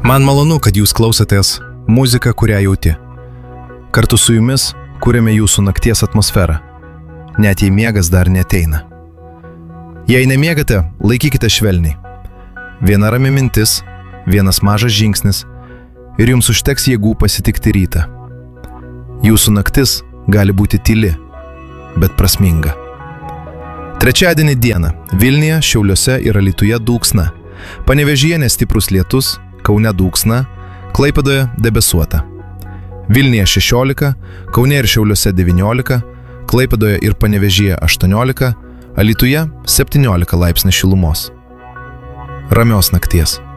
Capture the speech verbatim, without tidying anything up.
Man malonu, kad jūs klausotės muziką, kurią jauti. Kartu su jumis kūrėme jūsų nakties atmosferą, net jei miegas dar neateina. Jei nemiegate, laikykite švelniai. Viena rami mintis, vienas mažas žingsnis ir jums užteks jėgų pasitikti rytą. Jūsų naktis gali būti tyli, bet prasminga. Trečiadienį dieną Vilniuje, Šiauliuose ir Alytuje dulksna, Panevėžyje nestiprus lietus, Kaune dulksna, Klaipėdoje debesuota. Vilniuje šešiolika, Kaune ir Šiauliuose devyniolika, Klaipėdoje ir Panevėžyje aštuoniolika, Alytuje septyniolika laipsnių šilumos. Ramios nakties.